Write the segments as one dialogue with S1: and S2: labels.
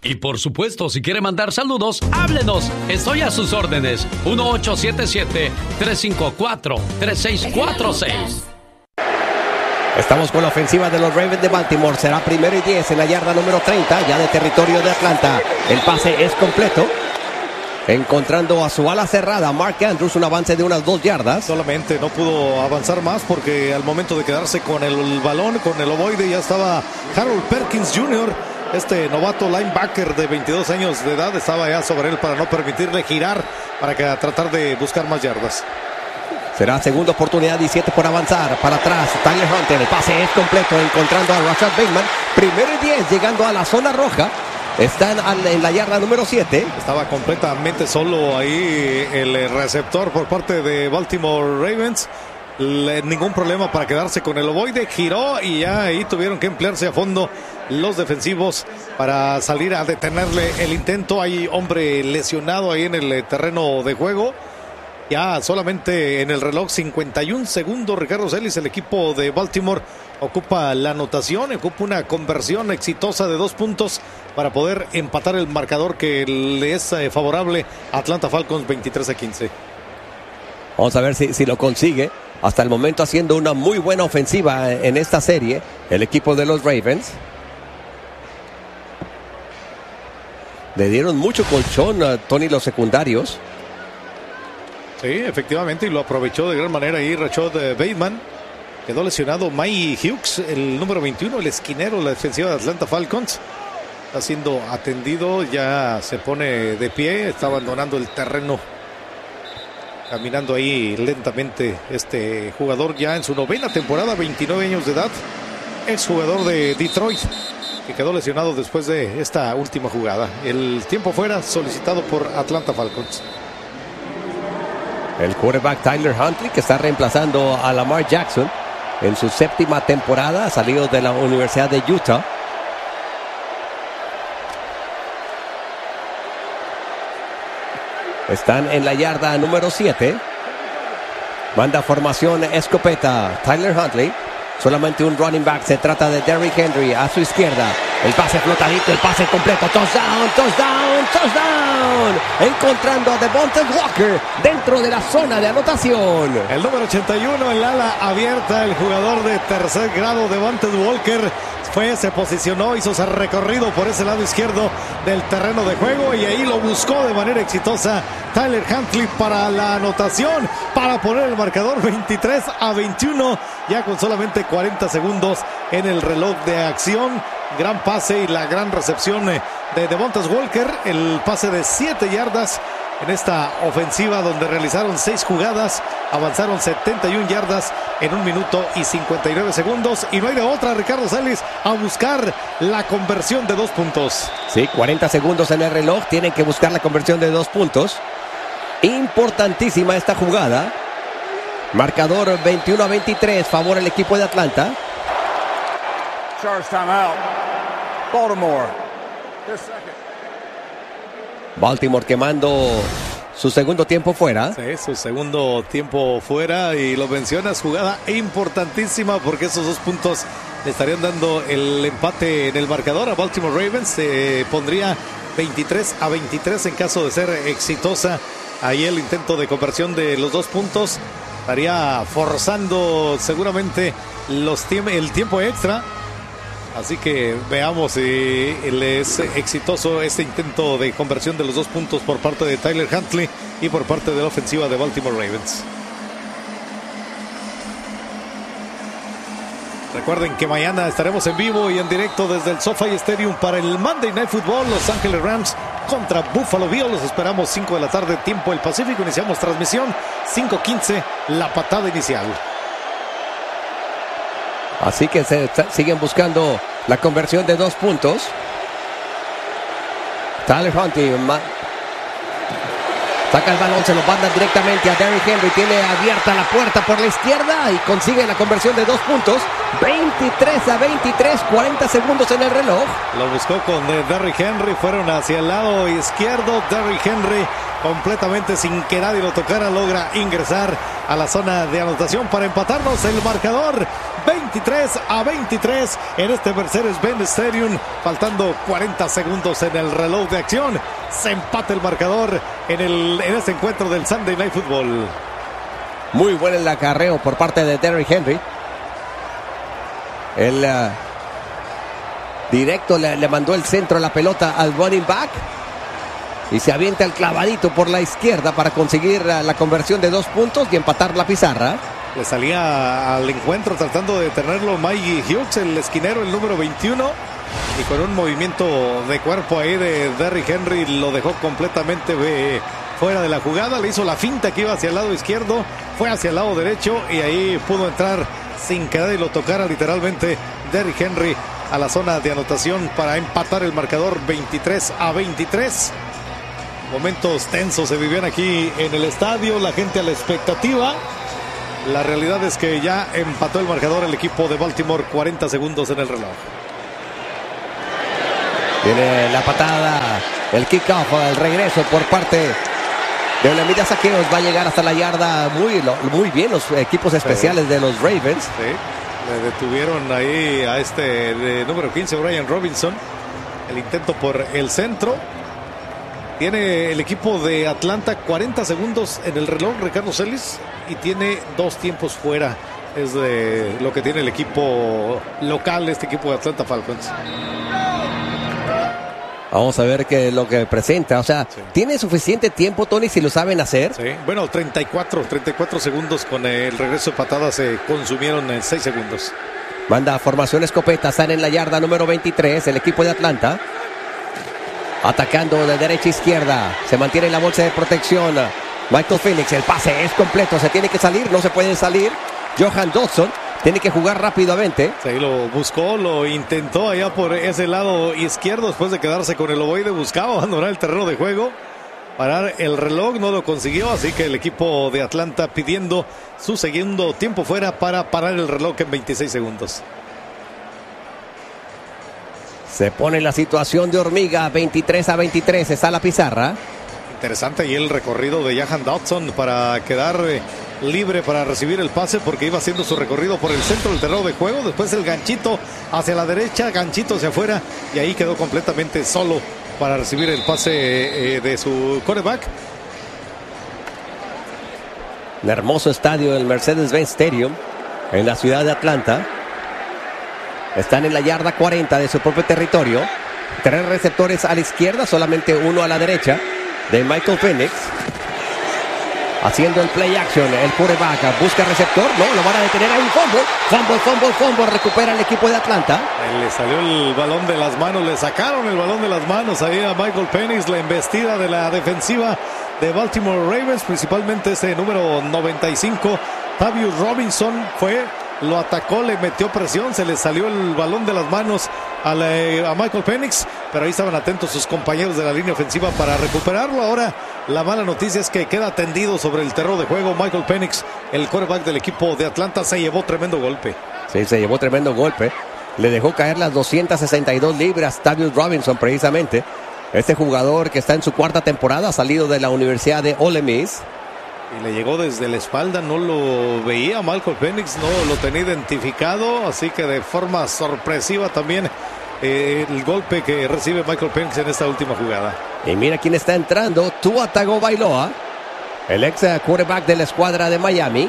S1: Y por supuesto, si quiere mandar saludos, háblenos. Estoy a sus órdenes. 1877-354-3646.
S2: Estamos con la ofensiva de los Ravens de Baltimore. Será 1st y 10 en la yarda número 30, ya de territorio de Atlanta. El pase es completo. Encontrando a su ala cerrada, Mark Andrews, un avance de unas 2 yardas.
S3: Solamente no pudo avanzar más porque al momento de quedarse con el balón, con el ovoide, ya estaba Harold Perkins Jr., este novato linebacker de 22 años de edad, estaba ya sobre él para no permitirle girar, para tratar de buscar más yardas.
S2: Será segunda oportunidad y 7 por avanzar. Para atrás, Tyler Hunter. El pase es completo, encontrando a Rashad Bateman. 1st y 10, llegando a la zona roja. Están en la yarda número 7.
S3: Estaba completamente solo ahí el receptor por parte de Baltimore Ravens. Ningún problema para quedarse con el ovoide. Giró y ya ahí tuvieron que emplearse a fondo los defensivos para salir a detenerle el intento. Hay hombre lesionado ahí en el terreno de juego. Ya solamente en el reloj 51 segundos, Ricardo Celis, el equipo de Baltimore ocupa la anotación, ocupa una conversión exitosa de 2 puntos para poder empatar el marcador que le es favorable a Atlanta Falcons 23-15.
S2: Vamos a ver si lo consigue. Hasta el momento haciendo una muy buena ofensiva en esta serie, el equipo de los Ravens. Le dieron mucho colchón a Tony los secundarios.
S3: Sí, efectivamente, y lo aprovechó de gran manera ahí Rashad Bateman. Quedó lesionado Mike Hughes, el número 21, el esquinero de la defensiva de Atlanta Falcons. Está siendo atendido, ya se pone de pie, está abandonando el terreno. Caminando ahí lentamente este jugador ya en su 9ª temporada, 29 años de edad. Exjugador de Detroit, que quedó lesionado después de esta última jugada. El tiempo fuera solicitado por Atlanta Falcons.
S2: El quarterback Tyler Huntley, que está reemplazando a Lamar Jackson en su 7ª temporada, salido de la Universidad de Utah. Están en la yarda número 7. Manda formación escopeta Tyler Huntley. Solamente un running back. Se trata de Derrick Henry a su izquierda. El pase flotadito, el pase completo. Touchdown, touchdown, touchdown. Encontrando a Devontae Walker dentro de la zona de anotación.
S3: El número 81, el ala abierta, el jugador de tercer grado, Devontae Walker. Se posicionó, hizo ese recorrido por ese lado izquierdo del terreno de juego y ahí lo buscó de manera exitosa Tyler Huntley para la anotación, para poner el marcador 23-21, ya con solamente 40 segundos en el reloj de acción. Gran pase y la gran recepción de Devontae Walker, el pase de 7 yardas en esta ofensiva donde realizaron 6 jugadas, avanzaron 71 yardas en 1 minuto y 59 segundos y no hay de otra, Ricardo Celis, a buscar la conversión de 2 puntos.
S2: Sí, 40 segundos en el reloj, tienen que buscar la conversión de 2 puntos. Importantísima esta jugada. Marcador 21-23, favor el equipo de Atlanta.
S4: Charge timeout. Baltimore.
S2: Baltimore quemando su segundo tiempo fuera.
S3: Sí, su segundo tiempo fuera y lo mencionas, jugada importantísima porque esos 2 puntos le estarían dando el empate en el marcador a Baltimore Ravens. Se pondría 23-23 en caso de ser exitosa ahí el intento de conversión de los 2 puntos. Estaría forzando seguramente el tiempo extra. Así que veamos si es exitoso este intento de conversión de los 2 puntos por parte de Tyler Huntley y por parte de la ofensiva de Baltimore Ravens. Recuerden que mañana estaremos en vivo y en directo desde el SoFi Stadium para el Monday Night Football. Los Ángeles Rams contra Buffalo Bills. Los esperamos 5 de la tarde, tiempo del Pacífico. Iniciamos transmisión 5:15, la patada inicial.
S2: Así que siguen buscando la conversión de 2 puntos. Tyler Huntley saca el balón, se lo manda directamente a Derrick Henry. Tiene abierta la puerta por la izquierda y consigue la conversión de 2 puntos. 23-23, 40 segundos en el reloj.
S3: Lo buscó con Derrick Henry, fueron hacia el lado izquierdo. Derrick Henry completamente sin que nadie lo tocara logra ingresar a la zona de anotación para empatarnos el marcador. 23-23 en este Mercedes-Benz Stadium, faltando 40 segundos en el reloj de acción. Se empata el marcador en este encuentro del Sunday Night Football.
S2: Muy buen el acarreo por parte de Derrick Henry. El directo le mandó el centro, la pelota al running back. Y se avienta el clavadito por la izquierda para conseguir la conversión de 2 puntos y empatar la pizarra.
S3: Le salía al encuentro tratando de detenerlo Mike Hughes, el esquinero, el número 21. Y con un movimiento de cuerpo ahí de Derrick Henry lo dejó completamente fuera de la jugada. Le hizo la finta que iba hacia el lado izquierdo, fue hacia el lado derecho y ahí pudo entrar sin que nadie lo tocara literalmente Derrick Henry a la zona de anotación para empatar el marcador 23-23. Momentos tensos se vivían aquí en el estadio, la gente a la expectativa. La realidad es que ya empató el marcador el equipo de Baltimore, 40 segundos en el reloj.
S2: Tiene la patada, el kickoff, el regreso por parte de Olamide Zaccheaus. Va a llegar hasta la yarda muy bien los equipos especiales de los Ravens.
S3: Sí, le detuvieron ahí a de número 15, Brian Robinson. El intento por el centro. Tiene el equipo de Atlanta 40 segundos en el reloj, Ricardo Celis, y tiene 2 tiempos fuera. Es de lo que tiene el equipo local, este equipo de Atlanta Falcons.
S2: Vamos a ver qué es lo que presenta. O sea, sí. ¿Tiene suficiente tiempo, Tony, si lo saben hacer?
S3: Sí, bueno, 34 segundos con el regreso de patada se consumieron en 6 segundos.
S2: Manda formación escopeta, están en la yarda número 23, el equipo de Atlanta. Atacando de derecha a izquierda. Se mantiene en la bolsa de protección. Michael Penix, el pase es completo. Se tiene que salir, no se puede salir. Jahan Dotson tiene que jugar rápidamente.
S3: Sí, lo buscó, lo intentó allá por ese lado izquierdo. Después de quedarse con el ovoide, buscaba abandonar el terreno de juego. Parar el reloj, no lo consiguió. Así que el equipo de Atlanta pidiendo su segundo tiempo fuera para parar el reloj en 26 segundos.
S2: Se pone la situación de hormiga, 23-23, está la pizarra.
S3: Interesante y el recorrido de Jahan Dotson para quedar libre para recibir el pase, porque iba haciendo su recorrido por el centro del terreno de juego. Después el ganchito hacia la derecha, ganchito hacia afuera, y ahí quedó completamente solo para recibir el pase de su quarterback.
S2: Un hermoso estadio del Mercedes-Benz Stadium en la ciudad de Atlanta. Están en la yarda 40 de su propio territorio. 3 receptores a la izquierda, solamente 1 a la derecha de Michael Penix. Haciendo el play action, el quarterback busca receptor, no, lo van a detener, hay un fumble, recupera el equipo de Atlanta.
S3: Le salió el balón de las manos, le sacaron el balón de las manos ahí a Michael Penix. La embestida de la defensiva de Baltimore Ravens, principalmente ese número 95, Tavius Robinson lo atacó, le metió presión, se le salió el balón de las manos a Michael Penix, pero ahí estaban atentos sus compañeros de la línea ofensiva para recuperarlo. Ahora la mala noticia es que queda tendido sobre el terreno de juego. Michael Penix, el quarterback del equipo de Atlanta, se llevó tremendo golpe.
S2: Sí, se llevó tremendo golpe. Le dejó caer las 262 libras Tavius Robinson, precisamente. Este jugador que está en su 4ª temporada, salido de la Universidad de Ole Miss.
S3: Y le llegó desde la espalda, no lo veía Michael Penix, no lo tenía identificado, así que de forma sorpresiva también el golpe que recibe Michael Penix en esta última jugada.
S2: Y mira quién está entrando, Tua Tagovailoa, el ex quarterback de la escuadra de Miami.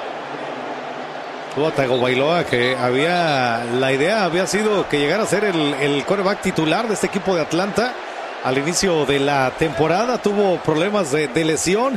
S3: Tua Tagovailoa, que la idea había sido que llegara a ser el quarterback titular de este equipo de Atlanta. Al inicio de la temporada tuvo problemas de lesión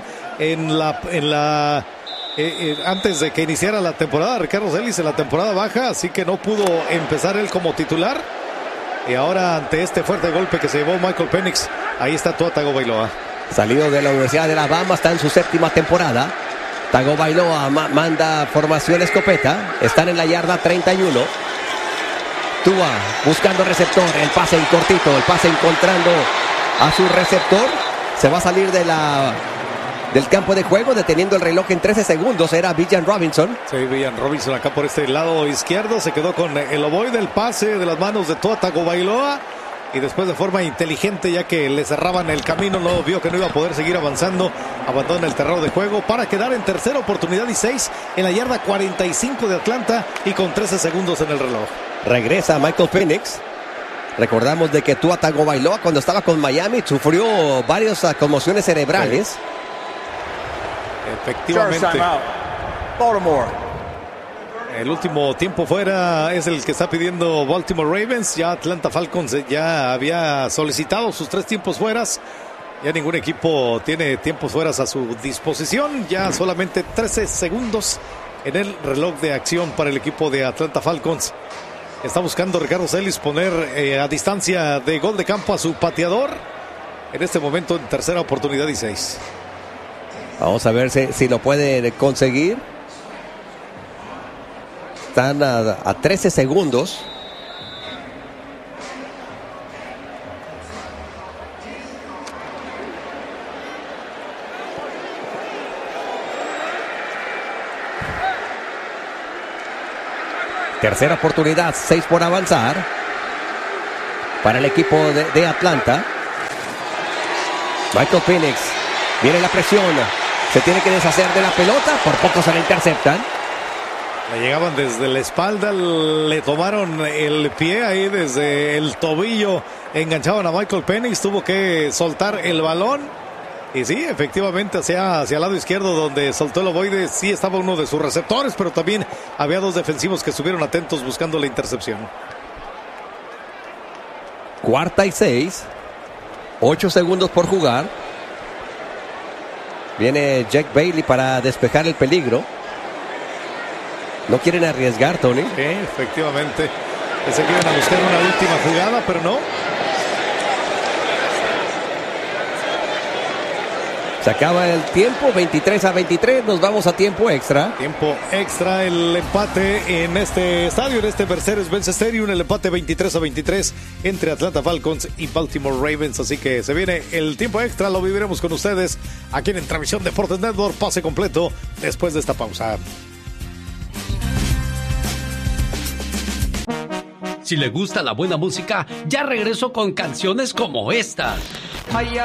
S3: antes de que iniciara la temporada, Ricardo Celis, en la temporada baja, así que no pudo empezar él como titular. Y ahora, ante este fuerte golpe que se llevó Michael Penix, ahí está Tua Tagovailoa.
S2: Salido de la Universidad de Alabama, está en su 7ª temporada. Tagovailoa manda formación escopeta, están en la yarda 31. Tua buscando receptor, el pase cortito, el pase encontrando a su receptor. Se va a salir del campo de juego, deteniendo el reloj en 13 segundos. Era Villan Robinson.
S3: Sí, Villan Robinson acá por este lado izquierdo. Se quedó con el ovoide del pase de las manos de Tua Tagovailoa. y después de forma inteligente, ya que le cerraban el camino, no vio que no iba a poder seguir avanzando, abandona el terreno de juego para quedar en tercera oportunidad y 6 en la yarda 45 de Atlanta y con 13 segundos en el reloj.
S2: Regresa Michael Penix. Recordamos de que Tua Tagovailoa cuando estaba con Miami sufrió varias conmociones cerebrales.
S3: Sí. Efectivamente.
S4: Charge timeout. Baltimore.
S3: El último tiempo fuera es el que está pidiendo Baltimore Ravens. Ya Atlanta Falcons ya había solicitado sus 3 tiempos fueras. Ya ningún equipo tiene tiempos fueras a su disposición. Ya solamente 13 segundos en el reloj de acción para el equipo de Atlanta Falcons. Está buscando Ricardo Celis poner a distancia de gol de campo a su pateador. En este momento en tercera oportunidad y 6.
S2: Vamos a ver si lo puede conseguir. Están a 13 segundos. Tercera oportunidad, 6 por avanzar para el equipo de Atlanta. Michael Penix, viene la presión, se tiene que deshacer de la pelota, por poco se la interceptan.
S3: Le llegaban desde la espalda, le tomaron el pie ahí desde el tobillo, enganchaban a Michael Penix, tuvo que soltar el balón. Y sí, efectivamente, hacia el lado izquierdo donde soltó el ovoide, sí estaba uno de sus receptores, pero también había 2 defensivos que estuvieron atentos buscando la intercepción.
S2: Cuarta y 6, 8 segundos por jugar. Viene Jack Bailey para despejar el peligro. No quieren arriesgar, Tony.
S3: Sí, efectivamente. Se quieren a buscar una última jugada, pero no.
S2: Se acaba el tiempo, 23-23, nos vamos a tiempo extra.
S3: Tiempo extra, el empate en este estadio, en este Mercedes-Benz Stadium, el empate 23-23 entre Atlanta Falcons y Baltimore Ravens. Así que se viene el tiempo extra, lo viviremos con ustedes aquí en Transmisión Deportes Network, pase completo después de esta pausa.
S1: Si le gusta la buena música, ya regreso con canciones como esta.
S5: Ay,